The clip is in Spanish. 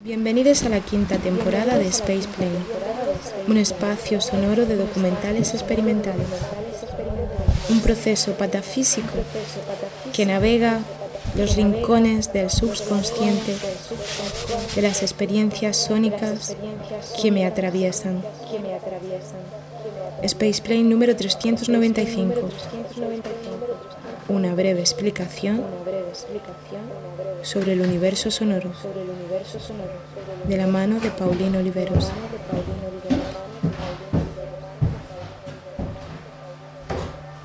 Bienvenidos a la quinta temporada de Space Plane, un espacio sonoro de documentales experimentales, un proceso patafísico que navega los rincones del subconsciente de las experiencias sónicas que me atraviesan. Space Plane número 395, una breve explicación sobre el universo sonoro, de la mano de Paulino Oliveros.